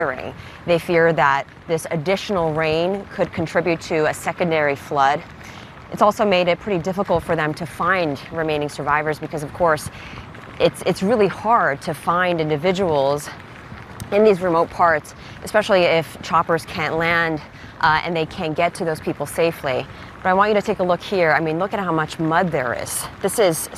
They fear that this additional rain could contribute to a secondary flood. It's also made it pretty difficult for them to find remaining survivors because, of course, it's really hard to find individuals in these remote parts, especially if choppers can't land and they can't get to those people safely. But I want you to take a look here. I mean, look at how much mud there is. This is